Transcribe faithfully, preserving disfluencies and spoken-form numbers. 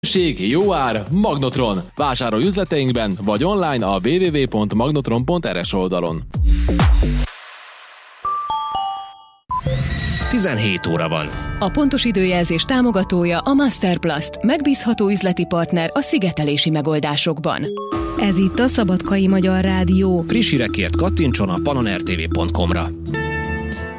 Jó ár, Magnotron. Vásárolj üzleteinkben, vagy online a double-u double-u double-u pont magnotron pont r s oldalon. tizenhét óra van. A pontos időjelzés támogatója a Masterplast, megbízható üzleti partner a szigetelési megoldásokban. Ez itt a Szabadkai Magyar Rádió. Friss hírekért kattintson a panonertv pont com-ra.